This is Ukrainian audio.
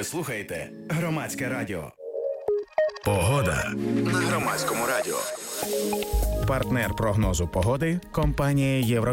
Ви слухаєте Громадське радіо. Погода На Громадському радіо. Партнер прогнозу погоди – компанія